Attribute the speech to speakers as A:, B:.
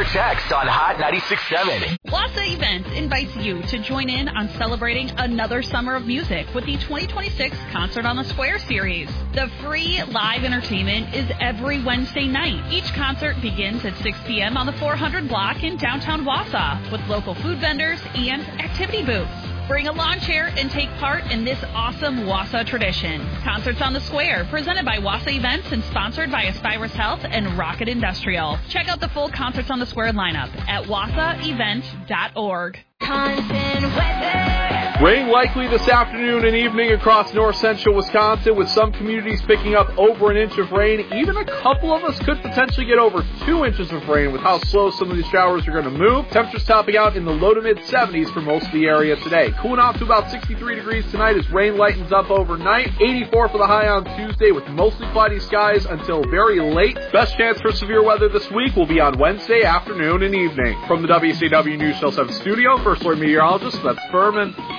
A: or text on Hot 96.7.
B: Wassa Events invites you to join in on celebrating another summer of music with the 2026 Concert on the Square series. The free live entertainment is every Wednesday night. Each concert begins at 6 p.m. on the 400 block in downtown Wassa with local food vendors and activity booths. Bring a lawn chair and take part in this awesome Wassa tradition. Concerts on the Square, presented by Wassa Events and sponsored by Aspirus Health and Rocket Industrial. Check out the full Concerts on the Square lineup at wassaevent.org.
C: Rain likely this afternoon and evening across north central Wisconsin, with some communities picking up over an inch of rain. Even a couple of us could potentially get over 2 inches of rain with how slow some of these showers are going to move. Temperatures topping out in the low to mid 70s for most of the area today. Cooling off to about 63 degrees tonight as rain lightens up overnight. 84 for the high on Tuesday with mostly cloudy skies until very late. Best chance for severe weather this week will be on Wednesday afternoon and evening. From the WCW News Show 7 studio, First Alert Meteorologist Beth Furman.